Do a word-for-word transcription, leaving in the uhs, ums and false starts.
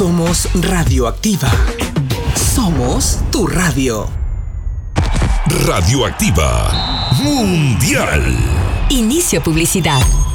Somos Radioactiva. Somos tu radio. Radioactiva Mundial. Inicio publicidad.